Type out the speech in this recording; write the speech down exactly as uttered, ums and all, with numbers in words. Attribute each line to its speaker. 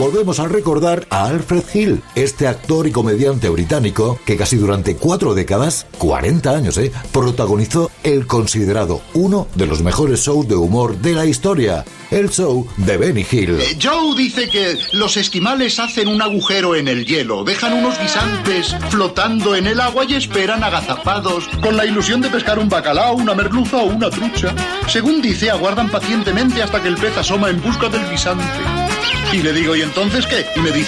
Speaker 1: volvemos a recordar a Alfred Hill, este actor y comediante británico que casi durante cuatro décadas, cuarenta años, eh, protagonizó el considerado uno de los mejores shows de humor de la historia, el show de Benny Hill.
Speaker 2: Eh, Joe dice que los esquimales hacen un agujero en el hielo, dejan unos guisantes flotando en el agua y esperan agazapados con la ilusión de pescar un bacalao, una merluza o una trucha. Según dice, aguardan pacientemente hasta que el pez asoma en busca del guisante. Y le digo, ¿y entonces qué? Y me dice,